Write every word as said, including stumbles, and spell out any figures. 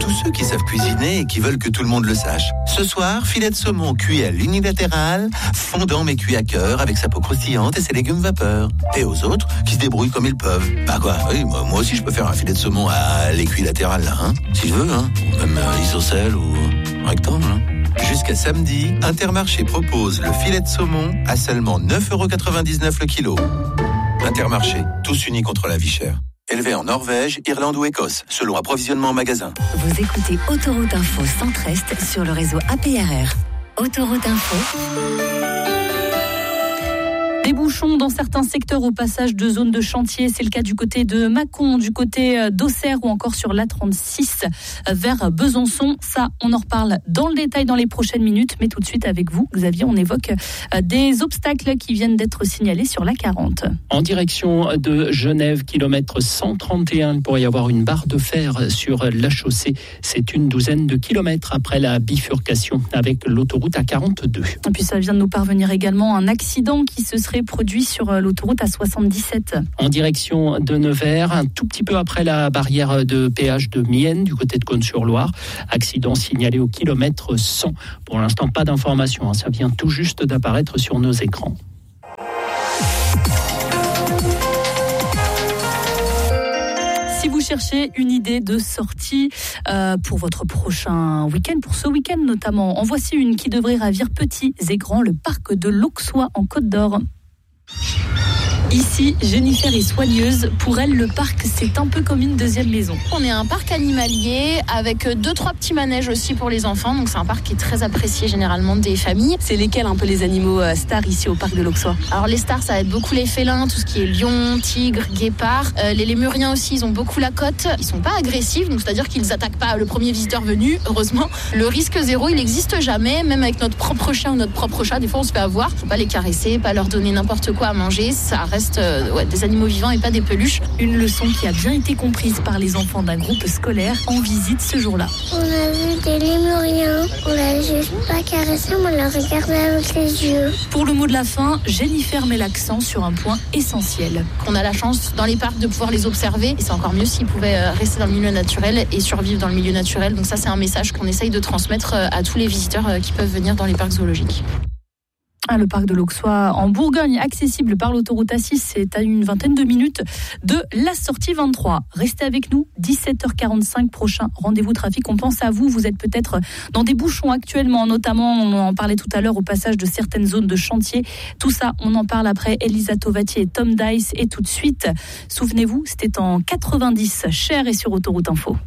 tous ceux qui savent cuisiner et qui veulent que tout le monde le sache. Ce soir, filet de saumon cuit à l'unilatéral, fondant mais cuit à cœur avec sa peau croustillante et ses légumes vapeur. Et aux autres qui se débrouillent comme ils peuvent. Bah quoi, oui, moi, moi aussi je peux faire un filet de saumon à l'équilatéral là, hein, si je veux, hein, ou même euh, isocèle ou rectangle. Hein. Jusqu'à samedi, Intermarché propose le filet de saumon à seulement neuf euros quatre-vingt-dix-neuf le kilo. Intermarché, tous unis contre la vie chère. Élevé en Norvège, Irlande ou Écosse, selon approvisionnement en magasin. Vous écoutez Autoroute Info Centre-Est sur le réseau A P R R. Autoroute Info. Des bouchons dans certains secteurs au passage de zones de chantier. C'est le cas du côté de Mâcon, du côté d'Auxerre ou encore sur l'A trente-six vers Besançon. Ça, on en reparle dans le détail dans les prochaines minutes. Mais tout de suite avec vous, Xavier, on évoque des obstacles qui viennent d'être signalés sur l'A quarante. En direction de Genève, kilomètre cent trente et un, il pourrait y avoir une barre de fer sur la chaussée. C'est une douzaine de kilomètres après la bifurcation avec l'autoroute A quarante-deux. Et puis ça vient de nous parvenir également un accident qui se serait produit sur l'autoroute A soixante-dix-sept. En direction de Nevers, un tout petit peu après la barrière de péage de Mienne, du côté de Cosne-sur-Loire. Accident signalé au kilomètre cent. Pour l'instant, pas d'informations. Ça vient tout juste d'apparaître sur nos écrans. Si vous cherchez une idée de sortie euh, pour votre prochain week-end, pour ce week-end notamment, en voici une qui devrait ravir petits et grands, le parc de l'Auxois en Côte d'Or. Ici, Jennifer est soigneuse. Pour elle, le parc, c'est un peu comme une deuxième maison. On est un parc animalier avec deux, trois petits manèges aussi pour les enfants. Donc c'est un parc qui est très apprécié généralement des familles. C'est lesquels un peu les animaux euh, stars ici au parc de l'Auxois? Alors les stars, ça va être beaucoup les félins, tout ce qui est lion, tigre, guépard. Euh, les lémuriens aussi, ils ont beaucoup la cote. Ils sont pas agressifs, donc c'est-à-dire qu'ils attaquent pas le premier visiteur venu, heureusement. Le risque zéro, il n'existe jamais. Même avec notre propre chien ou notre propre chat, des fois on se fait avoir. Faut pas les caresser, pas leur donner n'importe quoi à manger. Ça reste Euh, ouais, des animaux vivants et pas des peluches. Une leçon qui a bien été comprise par les enfants d'un groupe scolaire en visite ce jour-là. On a vu des lémuriens, on l'a juste pas caressé, on l'a regardé avec les yeux. Pour le mot de la fin, Jennifer met l'accent sur un point essentiel. On a la chance dans les parcs de pouvoir les observer et c'est encore mieux s'ils pouvaient rester dans le milieu naturel et survivre dans le milieu naturel. Donc ça, c'est un message qu'on essaye de transmettre à tous les visiteurs qui peuvent venir dans les parcs zoologiques. Le parc de l'Auxois en Bourgogne, accessible par l'autoroute A six, c'est à une vingtaine de minutes de la sortie vingt-trois. Restez avec nous, dix-sept heures quarante-cinq, prochain rendez-vous trafic. On pense à vous, vous êtes peut-être dans des bouchons actuellement, notamment, on en parlait tout à l'heure, au passage de certaines zones de chantier. Tout ça, on en parle après Elisa Tovati et Tom Dice. Et tout de suite, souvenez-vous, c'était en quatre-vingt-dix, Cher et sur Autoroute Info.